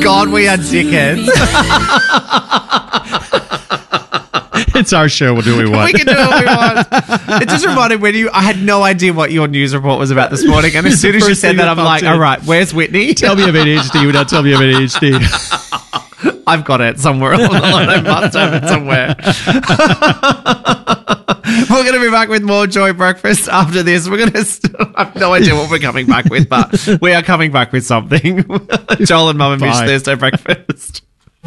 God, we are dickheads. It's our show. We'll do what we want. We can do what we want. It just reminded me I had no idea what your news report was about this morning, and as soon as you said that, I'm like, all right, where's Whitney? Tell me of ADHD without telling me of ADHD. I've got it somewhere along the line. I must have it somewhere. We're going to be back with more Joy Breakfast after this. I have no idea what we're coming back with, but we are coming back with something. Joel and Mum and Mish Thursday Breakfast.